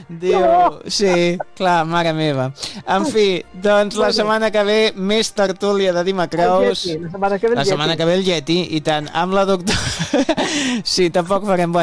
Diu, sí, clar, mare meva. En fi, doncs la setmana que ve més tertúlia de Dimecreus. La setmana que ve el Yeti, i tant, amb la doctora... Sí, tampoc farem... Bueno,